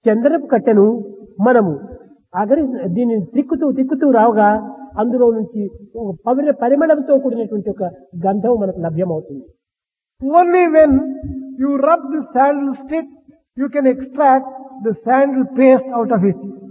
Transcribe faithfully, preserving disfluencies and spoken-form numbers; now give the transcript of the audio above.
చందనపు కట్టెను మనము అగరి దీనిని తిక్కుతూ తిక్కుతూ రావుగా అందులో నుంచి ఒక పవిత్ర పరిమళంతో కూడినటువంటి ఒక గంధం మనకు లభ్యమవుతుంది. Only when you rub the sandal stick, you can extract the sandal paste out of it.